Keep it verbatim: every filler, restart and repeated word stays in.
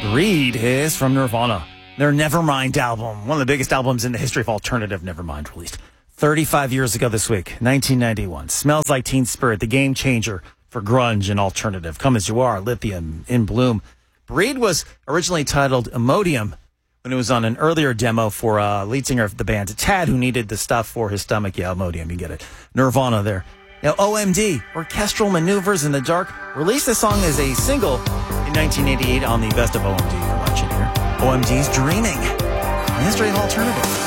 Breed is from Nirvana. Their Nevermind album, one of the biggest albums in the history of alternative Nevermind, released thirty-five years ago this week, nineteen ninety-one. Smells Like Teen Spirit, the game changer for grunge and alternative. Come As You Are, Lithium, In Bloom. Breed was originally titled Imodium when it was on an earlier demo for uh, lead singer of the band, Tad, who needed the stuff for his stomach. Yeah, Imodium, you get it. Nirvana there. Now, O M D, Orchestral Maneuvers in the Dark, released the song as a single in nineteen eighty-eight on the Best of O M D collection here. O M D's Dreaming, the history of alternative.